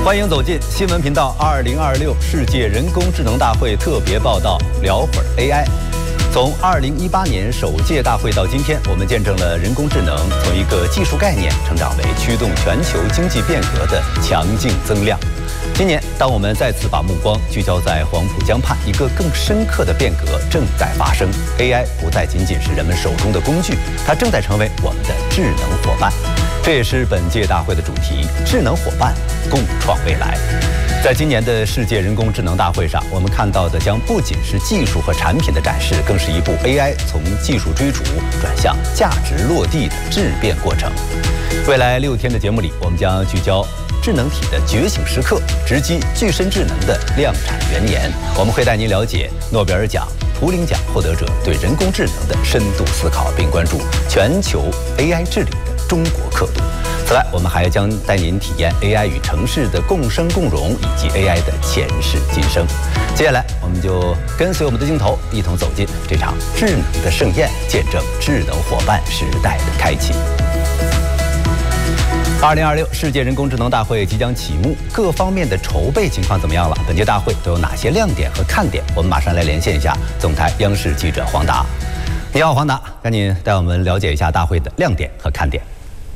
欢迎走进新闻频道2026世界人工智能大会特别报道，聊会儿 AI。从2018年首届大会到今天，我们见证了人工智能从一个技术概念成长为驱动全球经济变革的强劲增量。今年，当我们再次把目光聚焦在黄浦江畔，一个更深刻的变革正在发生。AI 不再仅仅是人们手中的工具，它正在成为我们的智能伙伴。这也是本届大会的主题：智能伙伴，共创未来。在今年的世界人工智能大会上，我们看到的将不仅是技术和产品的展示，更是一部 AI 从技术追逐转向价值落地的质变过程。未来6天的节目里，我们将聚焦智能体的觉醒时刻，直击具身智能的量产元年。我们会带您了解诺贝尔奖、图灵奖获得者对人工智能的深度思考，并关注全球 AI 治理的中国刻度。此外，我们还将带您体验 AI 与城市的共生共荣，以及 AI 的前世今生。接下来，我们就跟随我们的镜头，一同走进这场智能的盛宴，见证智能伙伴时代的开启。2026世界人工智能大会即将启幕，各方面的筹备情况怎么样了？本届大会都有哪些亮点和看点？我们马上来连线一下总台央视记者黄达。你好，黄达，赶紧带我们了解一下大会的亮点和看点。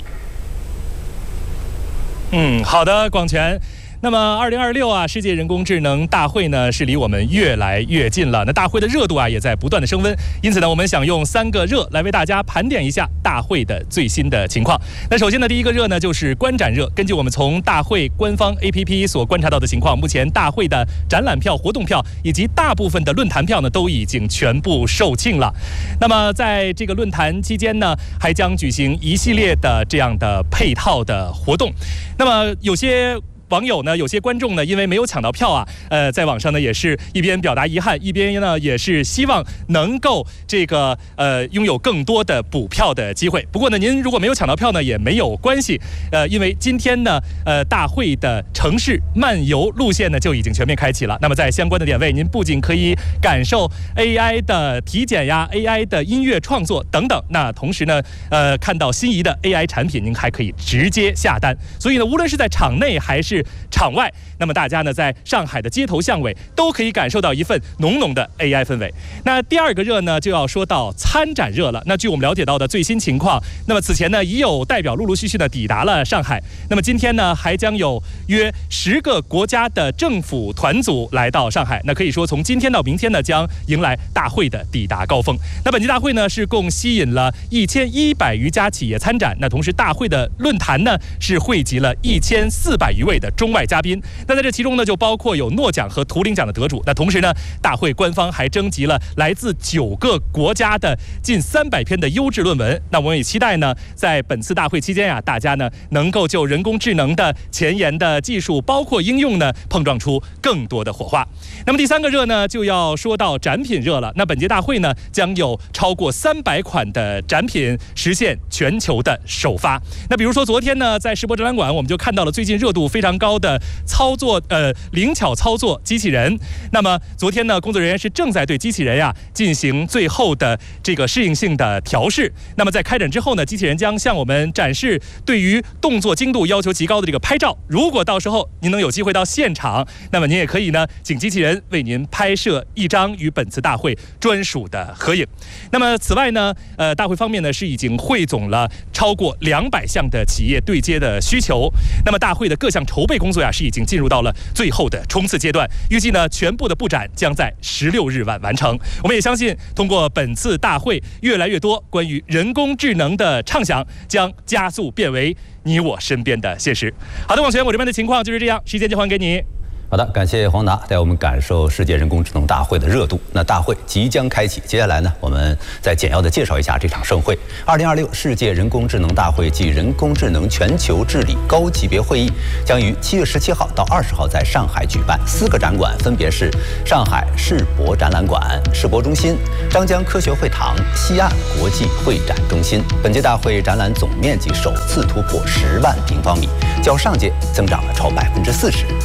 好的，广权。那么2026世界人工智能大会呢是离我们越来越近了。那大会的热度也在不断的升温，因此呢，我们想用3个热来为大家盘点一下大会的最新的情况。那首先呢，第一个热呢就是观展热。根据我们从大会官方 APP 所观察到的情况，目前大会的展览票、活动票以及大部分的论坛票呢都已经全部售罄了。那么在这个论坛期间呢，还将举行一系列的这样的配套的活动。那么有些网友呢，有些观众呢，因为没有抢到票在网上呢也是一边表达遗憾，一边呢也是希望能够这个拥有更多的补票的机会。不过呢，您如果没有抢到票呢也没有关系，因为今天呢大会的城市漫游路线呢就已经全面开启了。那么在相关的点位，您不仅可以感受 AI 的体检AI 的音乐创作等等，那同时呢看到心仪的 AI 产品，您还可以直接下单。所以呢，无论是在场内还是场外，那么大家呢在上海的街头巷尾都可以感受到一份浓浓的 AI 氛围。那第二个热呢，就要说到参展热了。那据我们了解到的最新情况，那么此前呢已有代表陆陆续续的抵达了上海。那么今天呢，还将有约10个国家的政府团组来到上海。那可以说从今天到明天呢，将迎来大会的抵达高峰。那本届大会呢是共吸引了1100余家企业参展。那同时大会的论坛呢是汇集了1400余位的中外嘉宾。那在这其中呢，就包括有诺奖和图灵奖的得主。那同时呢，大会官方还征集了来自9个国家的近300篇的优质论文。那我们也期待呢，在本次大会期间大家呢能够就人工智能的前沿的技术，包括应用呢，碰撞出更多的火花。那么第3个热呢，就要说到展品热了。那本届大会呢，将有超过300款的展品实现全球的首发。那比如说昨天呢，在世博展览馆，我们就看到了最近热度非常高的灵巧操作机器人。那么昨天呢，工作人员是正在对机器人进行最后的这个适应性的调试。那么在开展之后呢，机器人将向我们展示对于动作精度要求极高的这个拍照。如果到时候您能有机会到现场，那么您也可以呢请机器人为您拍摄一张与本次大会专属的合影。那么此外呢，大会方面呢是已经汇总了超过200项的企业对接的需求。那么大会的各项筹备工作是已经进入到了最后的冲刺阶段，预计呢全部的布展将在16日晚完成。我们也相信，通过本次大会，越来越多关于人工智能的畅想将加速变为你我身边的现实。好的，广权，我这边的情况就是这样，时间就还给你。 好的，感谢黄达带我们感受世界人工智能大会的热度。那大会即将开启，接下来呢，我们再简要的介绍一下这场盛会。2026世界人工智能大会暨人工智能全球治理高级别会议将于7月17号到20号在上海举办。4个展馆分别是上海世博展览馆、世博中心、张江科学会堂、西岸国际会展中心。本届大会展览总面积首次突破10万平方米，较上届增长了超40%。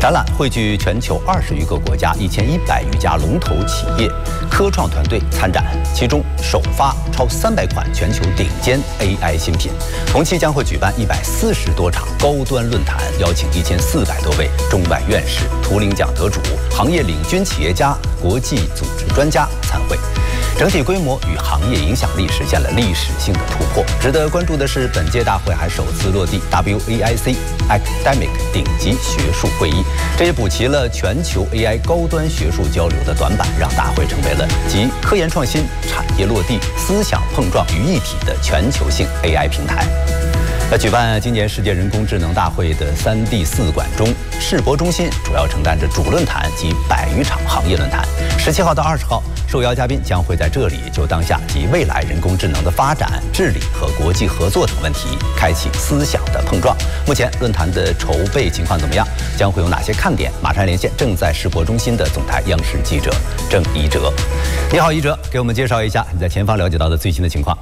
展览汇聚全球20余个国家1100余家龙头企业、科创团队参展，其中首发超300款全球顶尖 AI 新品。同期将会举办140多场高端论坛，邀请1400多位中外院士、图灵奖得主、行业领军企业家、国际组织专家参会。整体规模与行业影响力实现了历史性的突破。值得关注的是，本届大会还首次落地 WAIC Academic 顶级学术会议，这也补齐了全球 AI 高端学术交流的短板，让大会成为了集科研创新、产业落地、思想碰撞于一体的全球性 AI 平台。在举办今年世界人工智能大会的3D4馆中，世博中心主要承担着主论坛及100余场行业论坛。17号到20号，受邀嘉宾将会在这里就当下及未来人工智能的发展、治理和国际合作等问题开启思想的碰撞。目前论坛的筹备情况怎么样？将会有哪些看点？马上连线正在世博中心的总台央视记者郑一哲。你好，一哲，给我们介绍一下你在前方了解到的最新的情况。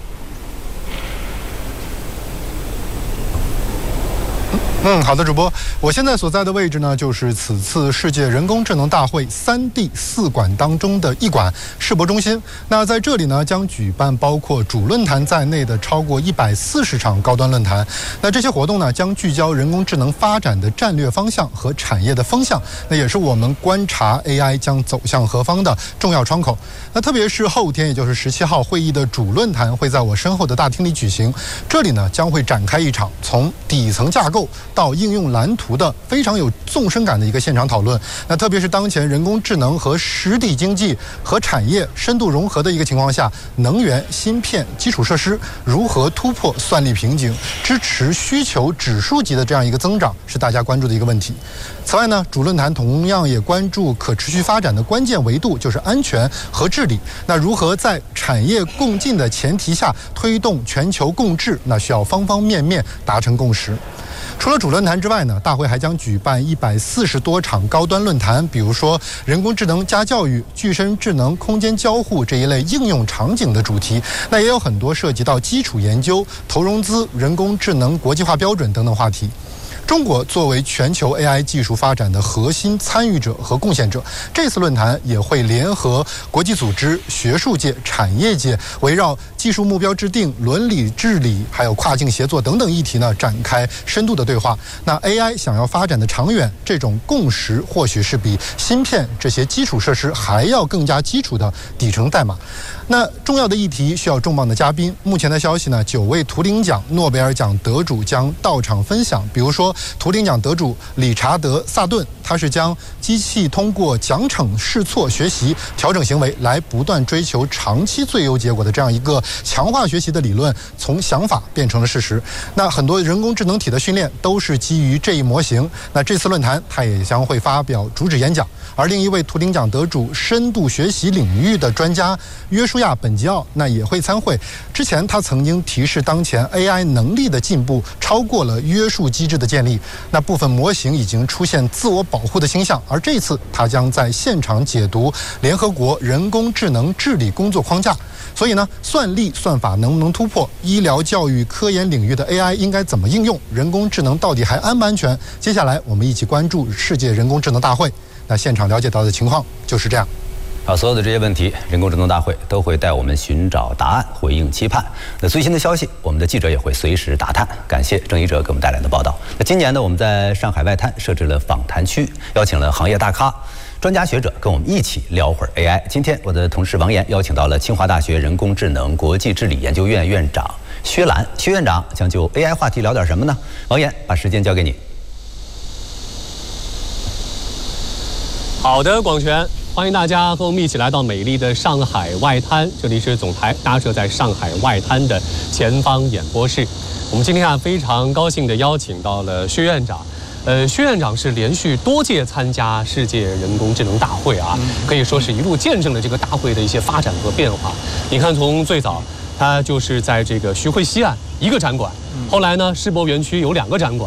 好的，主播，我现在所在的位置呢，就是此次世界人工智能大会3D4馆当中的一馆世博中心。那在这里呢，将举办包括主论坛在内的超过140场高端论坛。那这些活动呢，将聚焦人工智能发展的战略方向和产业的风向，那也是我们观察 AI 将走向何方的重要窗口。那特别是后天，也就是17号会议的主论坛会在我身后的大厅里举行，这里呢将会展开一场从底层架构到应用蓝图的非常有纵深感的一个现场讨论。那特别是当前人工智能和实体经济和产业深度融合的一个情况下，能源、芯片、基础设施如何突破算力瓶颈，支持需求指数级的这样一个增长，是大家关注的一个问题。此外呢，主论坛同样也关注可持续发展的关键维度，就是安全和治理。那如何在产业共进的前提下推动全球共治，那需要方方面面达成共识。除了主论坛之外呢，大会还将举办140多场高端论坛，比如说人工智能加教育、具身智能、空间交互这一类应用场景的主题。那也有很多涉及到基础研究、投融资、人工智能国际化标准等等话题。中国作为全球 AI 技术发展的核心参与者和贡献者，这次论坛也会联合国际组织、学术界、产业界，围绕技术目标制定、伦理治理，还有跨境协作等等议题呢，展开深度的对话。那 AI 想要发展的长远，这种共识或许是比芯片这些基础设施还要更加基础的底层代码。那重要的议题需要重磅的嘉宾。目前的消息呢，9位图灵奖、诺贝尔奖得主将到场分享。比如说，图灵奖得主理查德·萨顿，他是将机器通过奖惩、试错、学习、调整行为来不断追求长期最优结果的这样一个强化学习的理论，从想法变成了事实。那很多人工智能体的训练都是基于这一模型。那这次论坛他也将会发表主旨演讲。而另一位图灵奖得主、深度学习领域的专家约书亚·本吉奥，那也会参会。之前他曾经提示，当前 AI 能力的进步超过了约束机制的建立，那部分模型已经出现自我保护的倾向。而这次他将在现场解读联合国人工智能治理工作框架。所以呢，算力、算法能不能突破？医疗、教育、科研领域的 AI 应该怎么应用？人工智能到底还安不安全？接下来我们一起关注世界人工智能大会。那现场了解到的情况就是这样。 好，所有的这些问题，人工智能大会都会带我们寻找答案，回应期盼。那最新的消息，我们的记者也会随时打探。感谢郑一哲给我们带来的报道。那今年呢，我们在上海外滩设置了访谈区，邀请了行业大咖、专家学者跟我们一起聊会儿 AI。今天我的同事王岩邀请到了清华大学人工智能国际治理研究院院长薛兰。薛院长将就 AI 话题聊点什么呢？王岩，把时间交给你。 好的，广泉，欢迎大家和我们一起来到美丽的上海外滩，这里是总台搭设在上海外滩的前方演播室。我们今天非常高兴地邀请到了薛院长。薛院长是连续多届参加世界人工智能大会啊，可以说是一路见证了这个大会的一些发展和变化。你看，从最早他就是在这个徐汇西岸一个展馆，后来呢，世博园区有2个展馆。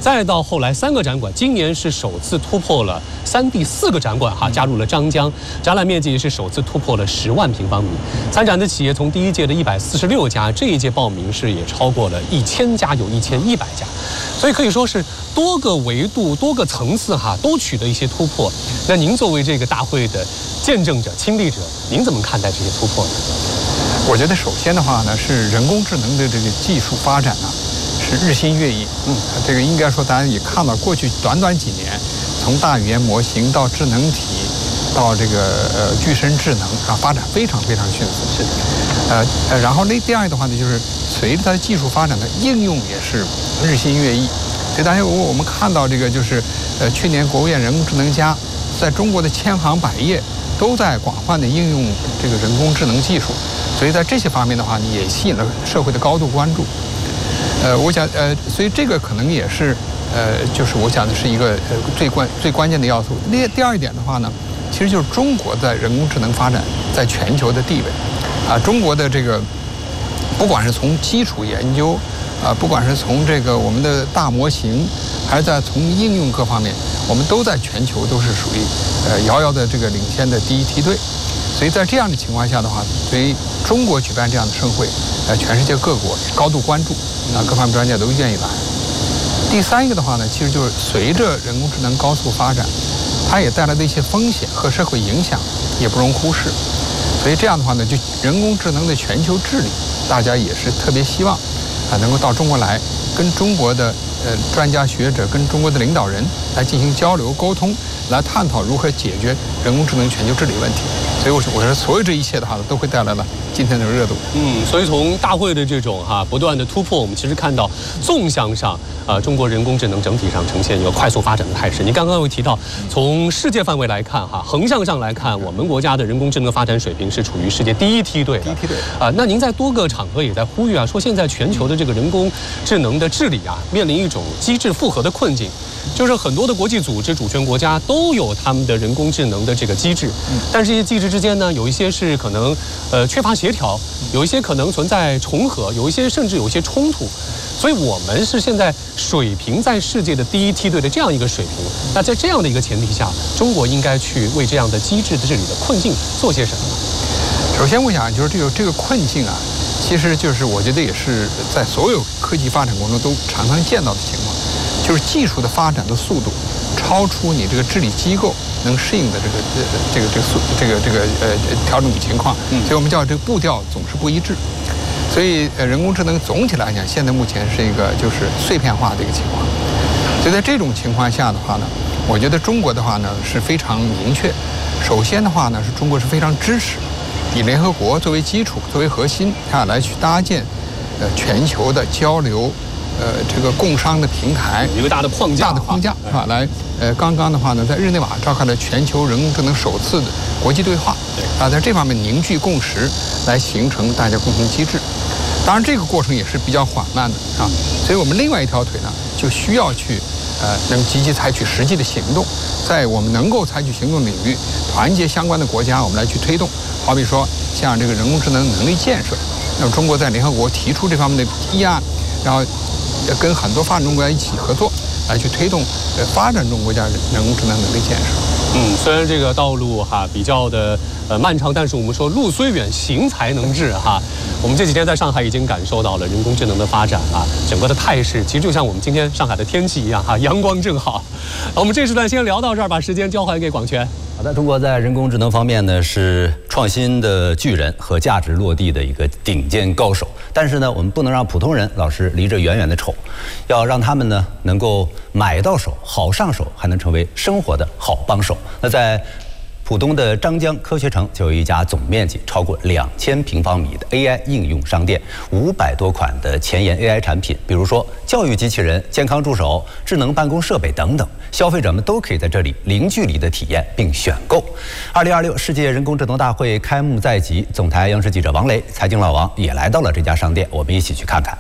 再到后来3个展馆，今年是首次突破了3D 4个展馆加入了张江，展览面积是首次突破了10万平方米。参展的企业从第一届的146家，这一届报名是也超过了1000家，有1100家，所以可以说是多个维度、多个层次都取得一些突破。那您作为这个大会的见证者、亲历者，您怎么看待这些突破呢？ 我觉得首先的话呢，是人工智能的这个技术发展是日新月异。这个应该说大家也看到，过去短短几年，从大语言模型到智能体，到这个具身智能发展非常非常迅速。 是的。 然后第二的话呢，就是随着它的技术发展的应用也是日新月异。所以大家我们看到这个就是去年国务院人工智能家在中国的千行百业都在广泛的应用这个人工智能技术。所以在这些方面的话，也吸引了社会的高度关注。我想所以这个可能也是就是我讲的是一个最关键的要素。第二点的话呢，其实就是中国在人工智能发展在全球的地位。中国的这个不管是从基础研究不管是从这个我们的大模型，还是在从应用各方面，我们都在全球都是属于遥遥的这个领先的第一梯队。所以在这样的情况下的话，对于中国举办这样的盛会，全世界各国高度关注，各方面专家都愿意来。第三一个的话呢，其实就是随着人工智能高速发展，它也带来的一些风险和社会影响也不容忽视。所以这样的话呢，就人工智能的全球治理，大家也是特别希望能够到中国来，跟中国的专家学者、跟中国的领导人来进行交流沟通，来探讨如何解决人工智能全球治理问题。所以我说所有这一切的话都会带来了今天的热度。 所以从大会的这种不断的突破，我们其实看到纵向上中国人工智能整体上呈现一个快速发展的态势。您刚刚又提到，从世界范围来看横向上来看，我们国家的人工智能发展水平是处于世界第一梯队的。那您在多个场合也在呼吁说现在全球的这个人工智能的治理面临一种机制复合的困境。就是很多的国际组织、主权国家都有他们的人工智能的这个机制，但是这些机制之间呢，有一些是可能缺乏协调，有一些可能存在重合，有一些甚至有一些冲突。所以我们是现在水平在世界的第一梯队的这样一个水平。那在这样的一个前提下，中国应该去为这样的机制的治理的困境做些什么呢？ 首先，我想就是这个困境其实就是我觉得也是在所有科技发展过程中都常常见到的情况。就是技术的发展的速度超出你这个治理机构能适应的这个调整情况，所以我们叫这个步调总是不一致。所以人工智能总体来讲，现在目前是一个就是碎片化的一个情况。所以在这种情况下的话呢，我觉得中国的话呢是非常明确。首先的话呢，是中国是非常支持以联合国作为基础、作为核心来去搭建全球的交流。这个共商的平台， 一个大的框架是吧？来，刚刚的话呢，在日内瓦召开了全球人工智能首次的国际对话，在这方面凝聚共识，来形成大家共同机制。当然，这个过程也是比较缓慢的所以我们另外一条腿呢，就需要去能积极采取实际的行动，在我们能够采取行动领域，团结相关的国家，我们来去推动。好比说，像这个人工智能能力建设，那么中国在联合国提出这方面的提案，然后跟很多发展中国家一起合作，来去推动发展中国家人工智能能力建设。 虽然这个道路比较的漫长，但是我们说路虽远，行才能至我们这几天在上海已经感受到了人工智能的发展整个的态势其实就像我们今天上海的天气一样阳光正好。我们这时段先聊到这儿，把时间交还给广权。 好的，中国在人工智能方面呢是创新的巨人和价值落地的一个顶尖高手，但是呢，我们不能让普通人老是离着远远的瞅，要让他们呢能够买到手、好上手，还能成为生活的好帮手。那在浦东的张江科学城就有一家总面积超过2000平方米的 AI 应用商店，500多款的前沿 AI 产品，比如说教育机器人、健康助手、智能办公设备等等，消费者们都可以在这里零距离的体验并选购。2026世界人工智能大会开幕在即，总台央视记者王雷、财经老王也来到了这家商店，我们一起去看看。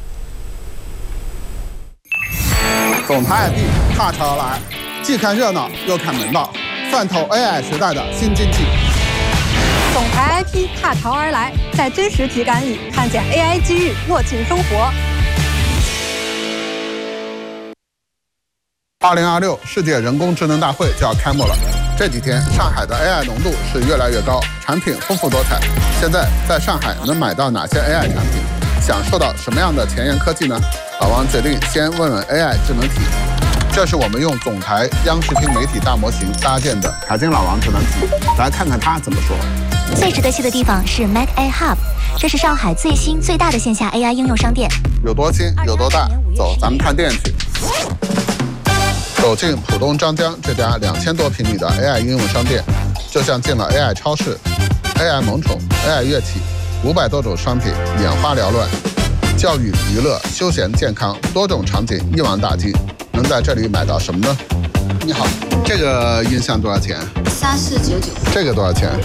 总台 IP 踏潮而来，既看热闹又看门道。泛透 AI 时代的新经济， 总台 IP 踏潮而来，在真实体感里看见 AI 机遇握进生活。 2026世界人工智能大会就要开幕了。这几天上海的 AI 浓度是越来越高，产品丰富多彩。现在在上海能买到哪些 AI 产品？享受到什么样的前沿科技呢？老王决定先问问 AI 智能体。这是我们用总台央视听媒体大模型搭建的财经老王智能体，来看看他怎么说。 最值得去的地方是 Mac AI Hub， 这是上海最新最大的线下 AI 应用商店。 有多新有多大？走，咱们看店去。走进浦东张江这家2000多平米的 AI 应用商店，就像进了 AI 超市。AI 萌宠、AI 乐器，500多种商品眼花缭乱，教育、娱乐、休闲、健康多种场景一网打尽。能在这里买到什么呢？你好，这个音箱多少钱 ？3499。 这个多少钱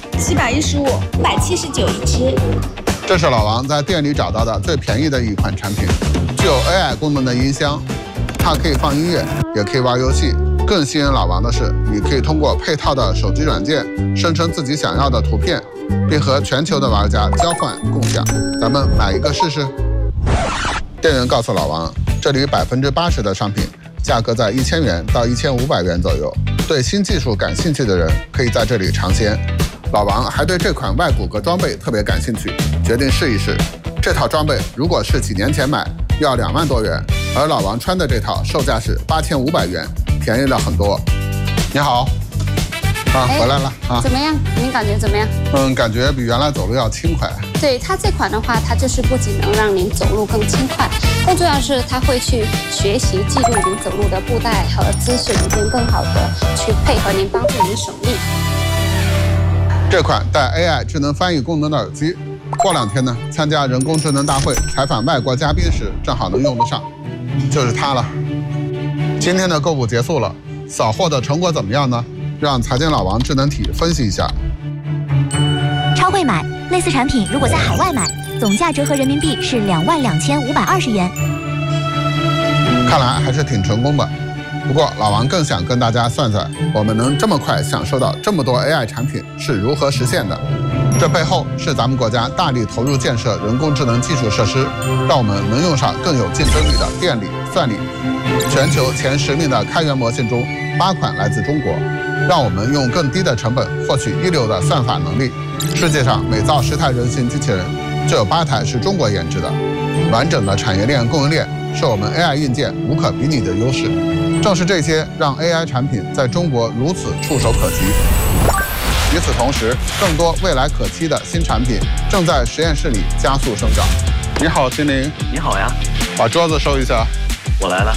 ？715，579一只。 这是老王在店里找到的最便宜的一款产品，具有 AI 功能的音箱，它可以放音乐，也可以玩游戏。更吸引老王的是，你可以通过配套的手机软件生成自己想要的图片，并和全球的玩家交换共享。咱们买一个试试。店员告诉老王，这里80%的商品价格在1000元到1500元左右。对新技术感兴趣的人可以在这里尝鲜。老王还对这款外骨骼装备特别感兴趣，决定试一试。这套装备如果是几年前买，要2万多元，而老王穿的这套售价是8500元，便宜了很多。你好，回来了啊？ 怎么样？您感觉怎么样？ 感觉比原来走路要轻快。 对，它这款的话，它就是不仅能让您走路更轻快，更重要的是它会去学习记录您走路的步态和姿势，以便更好的去配合您，帮助您省力。 这款带 AI 智能翻译功能的耳机，过2天呢，参加人工智能大会采访外国嘉宾时，正好能用得上，就是它了。今天的购物结束了，扫货的成果怎么样呢？让财经老王智能体分析一下。 超会买，类似产品如果在海外买，总价折合人民币是22520元。 看来还是挺成功的。不过老王更想跟大家算算，我们能这么快享受到这么多 AI 产品是如何实现的？这背后是咱们国家大力投入建设人工智能基础设施，让我们能用上更有竞争力的电力、算力。全球前10名的开源模型中，8款来自中国，让我们用更低的成本获取一流的算法能力。世界上每造10台人形机器人，就有8台是中国研制的。完整的产业链供应链是我们 AI 硬件无可比拟的优势。正是这些让 AI 产品在中国如此触手可及。与此同时，更多未来可期的新产品正在实验室里加速生长。你好，精灵。 你好呀。 把桌子收一下。 我来了。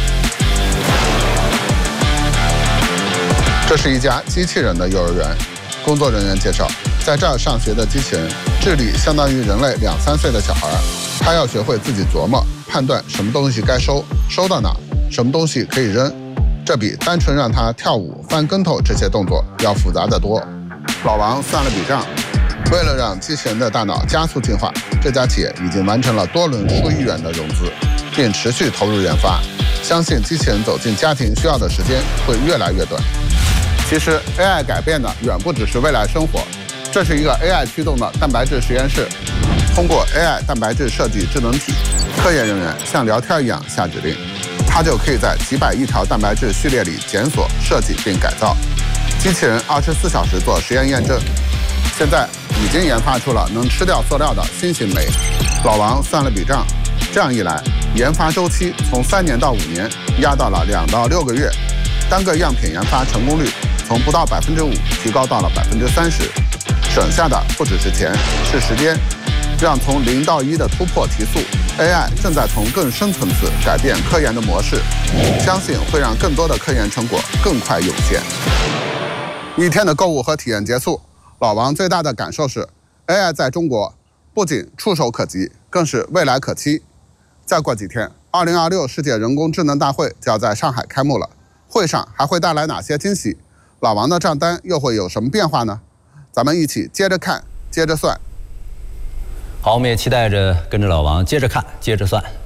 这是一家机器人的幼儿园。工作人员介绍，在这儿上学的机器人智力相当于人类2、3岁的小孩，他要学会自己琢磨、判断什么东西该收，收到哪，什么东西可以扔。这比单纯让他跳舞、翻跟头这些动作要复杂得多。老王算了笔账，为了让机器人的大脑加速进化，这家企业已经完成了多轮数亿元的融资，并持续投入研发。相信机器人走进家庭需要的时间会越来越短。其实 AI 改变的远不只是未来生活，这是一个 AI 驱动的蛋白质实验室。通过 AI 蛋白质设计智能体，科研人员像聊天一样下指令，它就可以在几百亿条蛋白质序列里检索、设计并改造。机器人24小时做实验验证，现在已经研发出了能吃掉塑料的新型酶。老王算了笔账，这样一来，研发周期从3年到5年压到了2到6个月，单个样品研发成功率从不到5%提高到了30%。省下的不只是钱，是时间。让从0到1的突破提速 ，AI 正在从更深层次改变科研的模式，相信会让更多的科研成果更快涌现。一天的购物和体验结束，老王最大的感受是 ，AI 在中国不仅触手可及，更是未来可期。再过几天，2026世界人工智能大会就要在上海开幕了，会上还会带来哪些惊喜？老王的账单又会有什么变化呢？咱们一起接着看，接着算。 好，我们也期待着跟着老王接着看，接着算。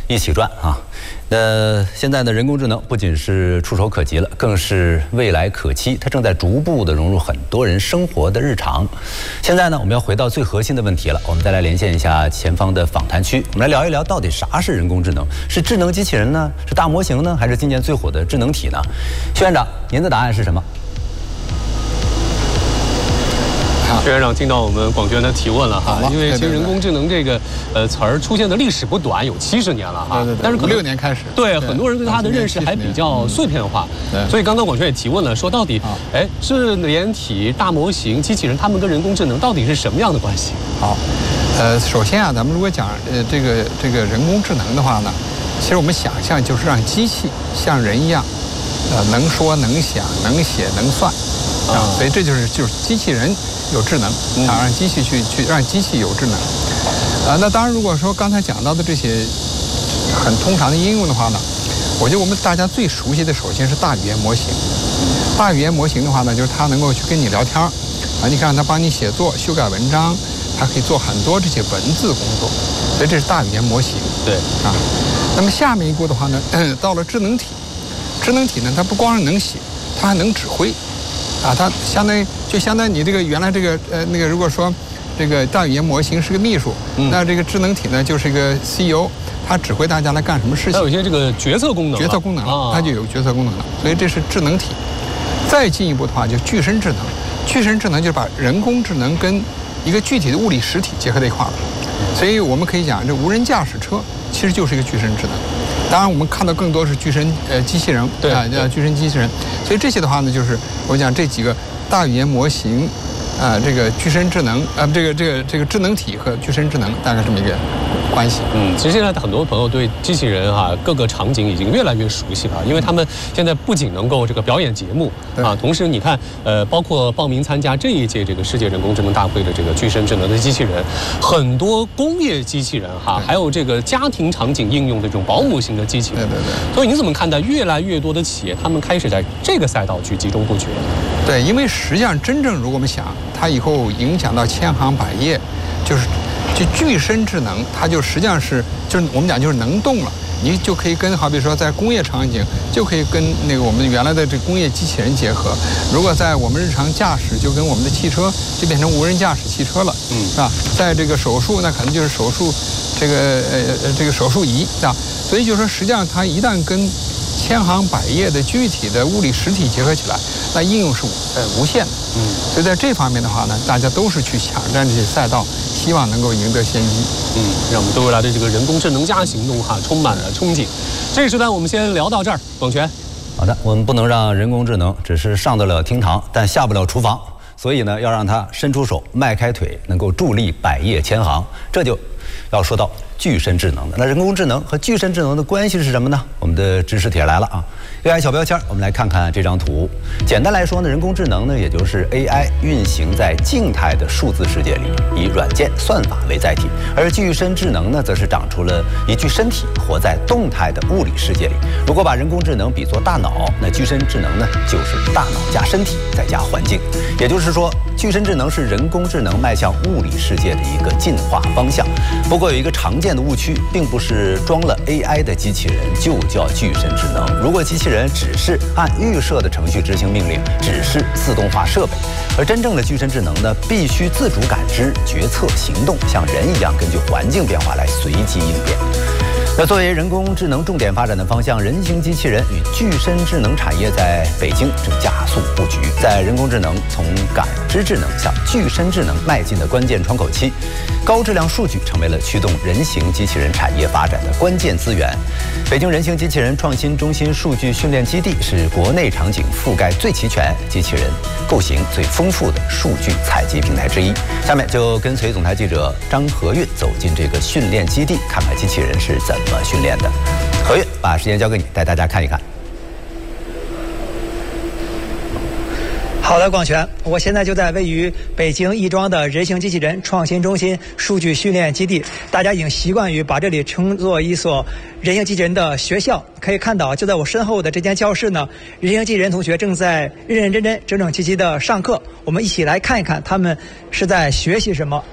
一起赚啊！那现在呢，人工智能不仅是触手可及了，更是未来可期，它正在逐步的融入很多人生活的日常。现在呢，我们要回到最核心的问题了，我们再来连线一下前方的访谈区，我们来聊一聊到底啥是人工智能？是智能机器人呢？是大模型呢？还是今年最火的智能体呢？薛院长，您的答案是什么？ 薛院长听到我们广泉的提问了哈，因为其实人工智能这个词儿出现的历史不短，有70年了哈。但是 56年开始。 对，很多人对它的认识还比较碎片化。所以刚刚广泉也提问了，说到底，智联体、大模型、机器人，它们跟人工智能到底是什么样的关系？ 好，首先啊，咱们如果讲这个人工智能的话呢，其实我们想象就是让机器像人一样，能说能想能写能算啊，所以这就是机器人有智能啊，让机器去让机器有智能那当然，如果说刚才讲到的这些很通常的应用的话呢，我觉得我们大家最熟悉的首先是大语言模型。大语言模型的话呢，就是它能够去跟你聊天啊，你看它帮你写作、修改文章，它可以做很多这些文字工作，所以这是大语言模型。 对啊，那么下面一步的话呢，到了智能体。智能体呢，它不光是能写，它还能指挥啊，它相当于你这个原来这个如果说这个大语言模型是个秘书，那这个智能体呢就是一个 CEO， 它指挥大家来干什么事情。 它有一些这个决策功能了，它就有决策功能了，所以这是智能体。再进一步的话，就具身智能。具身智能就是把人工智能跟一个具体的物理实体结合在一块儿了，所以我们可以讲，这无人驾驶车其实就是一个具身智能。当然，我们看到更多是具身机器人， 对啊， 叫具身机器人。所以这些的话呢，就是我讲这几个大语言模型，这个具身智能，这个智能体和具身智能大概这么一个关系。 其实现在很多朋友对机器人各个场景已经越来越熟悉了，因为他们现在不仅能够这个表演节目啊，同时你看包括报名参加这一届这个世界人工智能大会的这个具身智能的机器人，很多工业机器人还有这个家庭场景应用的这种保姆型的机器人。对。所以你怎么看待越来越多的企业他们开始在这个赛道去集中布局了？ 对，因为实际上真正如果我们想，它以后影响到千行百业，就具身智能，它就实际上就是我们讲就是能动了，你就可以跟好比说在工业场景就可以跟那个我们原来的这工业机器人结合，如果在我们日常驾驶就跟我们的汽车就变成无人驾驶汽车了，是吧？在这个手术那可能就是手术这个手术仪啊，所以就是说实际上它一旦跟千行百业的具体的物理实体结合起来，那应用是无限的。所以在这方面的话呢，大家都是去抢占这些赛道，希望能够赢得先机。 让我们对未来的这个人工智能加行动充满了憧憬。这个时段我们先聊到这儿，广泉。 好的，我们不能让人工智能只是上得了厅堂，但下不了厨房，所以呢，要让它伸出手、迈开腿，能够助力百业千行。这就要说到具身智能的。那人工智能和具身智能的关系是什么呢？我们的知识帖来了啊。AI 小标签，我们来看看这张图。简单来说呢，人工智能呢，也就是 AI 运行在静态的数字世界里，以软件算法为载体；而具身智能呢，则是长出了一具身体，活在动态的物理世界里。如果把人工智能比作大脑，那具身智能呢，就是大脑加身体再加环境。也就是说，具身智能是人工智能迈向物理世界的一个进化方向。不过有一个常见的误区，并不是装了 AI 的机器人就叫具身智能。如果机器人只是按预设的程序执行命令，只是自动化设备，而真正的具身智能呢，必须自主感知、决策、行动，像人一样根据环境变化来随机应变。那作为人工智能重点发展的方向，人形机器人与具身智能产业在北京正加速布局，在人工智能从感知智能向具身智能迈进的关键窗口期，高质量数据成为了驱动人形机器人产业发展的关键资源。北京人形机器人创新中心数据训练基地是国内场景覆盖最齐全、机器人构型最丰富的数据采集平台之一。下面就跟随总台记者张和运走进这个训练基地，看看机器人是怎么训练的。何运，把时间交给你，带大家看一看。 好的，广泉，我现在就在位于北京亦庄的人形机器人创新中心数据训练基地。大家已经习惯于把这里称作一所人形机器人的学校。可以看到，就在我身后的这间教室呢，人形机器人同学正在认认真真、整整齐齐的上课。我们一起来看一看他们是在学习什么。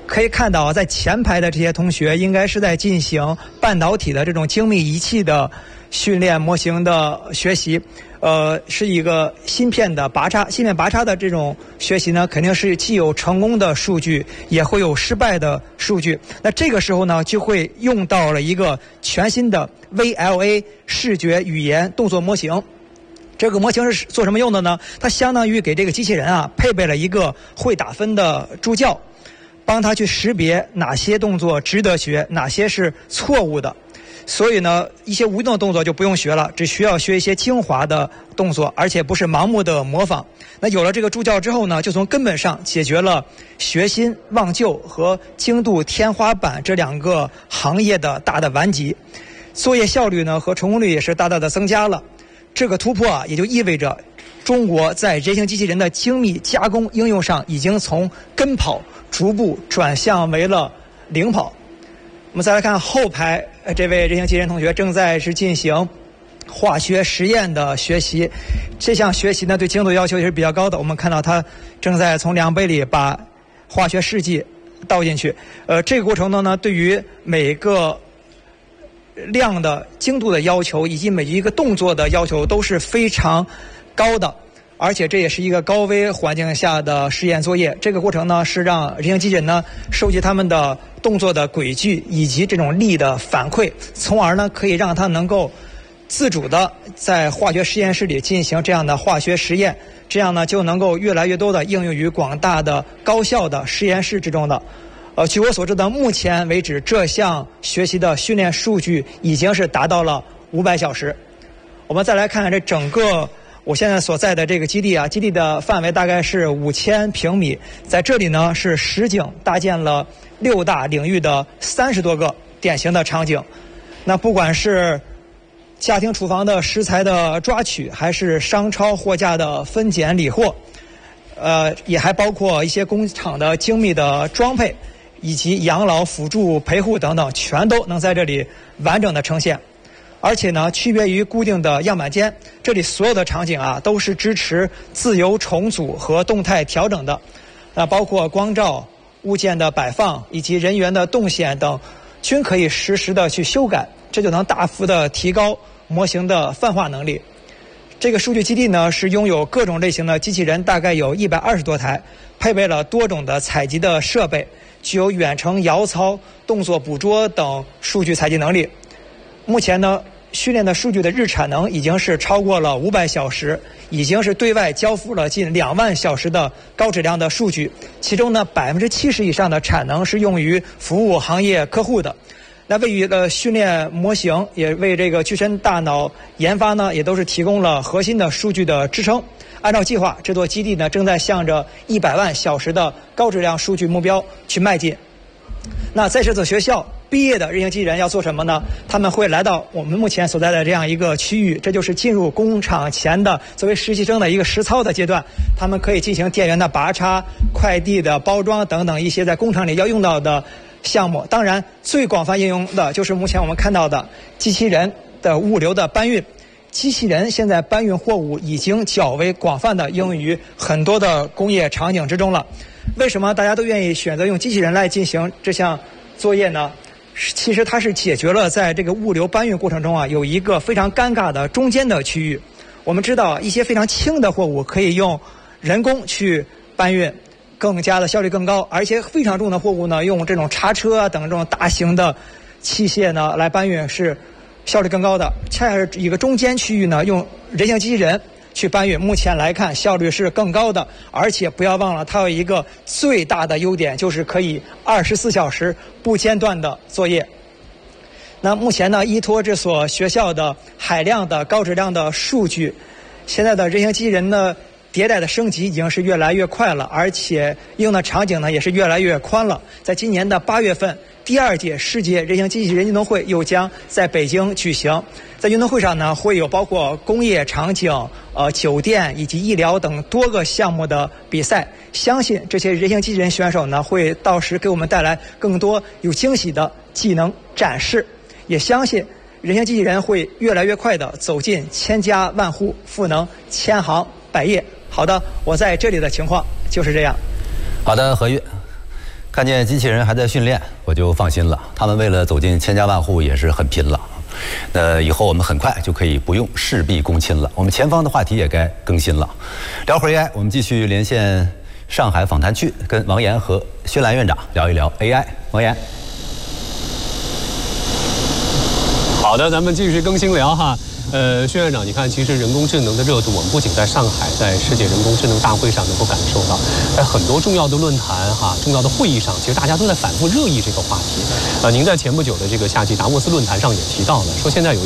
可以看到，在前排的这些同学应该是在进行半导体的这种精密仪器的训练模型的学习。是一个芯片拔插的这种学习呢，肯定是既有成功的数据，也会有失败的数据。那这个时候呢，就会用到了一个全新的 VLA 视觉语言动作模型。这个模型是做什么用的呢？它相当于给这个机器人配备了一个会打分的助教，帮他去识别哪些动作值得学，哪些是错误的。所以呢，一些无用的动作就不用学了，只需要学一些精华的动作，而且不是盲目的模仿。那有了这个助教之后呢，就从根本上解决了学新忘旧和精度天花板这2个行业的大的顽疾，作业效率呢和成功率也是大大的增加了。这个突破也就意味着中国在人形机器人的精密加工应用上已经从跟跑逐步转向为了领跑。我们再来看后排这位人形机器人同学正在进行化学实验的学习，这项学习呢对精度要求也是比较高的。我们看到他正在从量杯里把化学试剂倒进去，这个过程呢对于每个量的精度的要求以及每一个动作的要求都是非常高的。而且这也是一个高危环境下的实验作业。这个过程呢，是让人形机器人呢收集他们的动作的轨迹以及这种力的反馈，从而呢可以让它能够自主的在化学实验室里进行这样的化学实验，这样呢就能够越来越多的应用于广大的高校的实验室之中的。据我所知的，目前为止这项学习的训练数据已经是达到了500小时。我们再来看看这整个我现在所在的这个基地基地的范围大概是5000平米，在这里呢是实景搭建了6大领域的30多个典型的场景。那不管是家庭厨房的食材的抓取，还是商超货架的分拣理货，也还包括一些工厂的精密的装配，以及养老辅助陪护等等，全都能在这里完整的呈现。而且呢，区别于固定的样板间，这里所有的场景都是支持自由重组和动态调整的。包括光照、物件的摆放以及人员的动线等，均可以实时的去修改，这就能大幅的提高模型的泛化能力。这个数据基地呢，是拥有各种类型的机器人，大概有120多台，配备了多种的采集的设备，具有远程摇操、动作捕捉等数据采集能力。目前呢，训练的数据的日产能已经是超过了500小时，已经是对外交付了近2万小时的高质量的数据，其中呢70%以上的产能是用于服务行业客户的。那位于训练模型，也为这个具身大脑研发呢，也都是提供了核心的数据的支撑。按照计划，这座基地呢正在向着100万小时的高质量数据目标去迈进。那在这所学校毕业的人形机器人要做什么呢？他们会来到我们目前所在的这样一个区域，这就是进入工厂前的作为实习生的一个实操的阶段。他们可以进行电源的拔插、快递的包装等等一些在工厂里要用到的项目。当然，最广泛应用的就是目前我们看到的机器人的物流的搬运。机器人现在搬运货物已经较为广泛的应用于很多的工业场景之中了。为什么大家都愿意选择用机器人来进行这项作业呢？其实它是解决了在这个物流搬运过程中有一个非常尴尬的中间的区域。我们知道一些非常轻的货物可以用人工去搬运，更加的效率更高，而一些非常重的货物呢，用这种叉车等这种大型的器械呢来搬运是效率更高的。恰恰是一个中间区域呢，用人形机器人去搬运，目前来看效率是更高的。而且不要忘了，它有一个最大的优点，就是可以24小时不间断的作业。那目前呢，依托这所学校的海量的高质量的数据，现在的人形机器人呢迭代的升级已经是越来越快了，而且应用的场景呢也是越来越宽了。在今年的8月份，第2届世界人形机器人运动会又将在北京举行。在运动会上呢，会有包括工业场景、酒店以及医疗等多个项目的比赛。相信这些人形机器人选手呢，会到时给我们带来更多有惊喜的技能展示。也相信人形机器人会越来越快地走进千家万户，赋能千行百业。好的，我在这里的情况就是这样。 好的，何月。 看见机器人还在训练，我就放心了。他们为了走进千家万户也是很拼了。以后我们很快就可以不用事必躬亲了。我们前方的话题也该更新了。聊会儿 AI， 我们继续连线上海访谈区，跟王岩和薛兰院长聊一聊 AI。王岩， 好的，咱们继续更新聊哈。薛院长，你看，其实人工智能的热度，我们不仅在上海，在世界人工智能大会上能够感受到，在很多重要的论坛重要的会议上，其实大家都在反复热议这个话题。您在前不久的这个夏季达沃斯论坛上也提到了，说现在有